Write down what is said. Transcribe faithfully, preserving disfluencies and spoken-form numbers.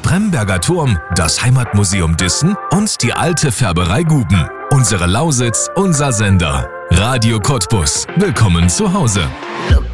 Spremberger Turm, das Heimatmuseum Dissen und die alte Färberei Guben. Unsere Lausitz, unser Sender. Radio Cottbus. Willkommen zu Hause.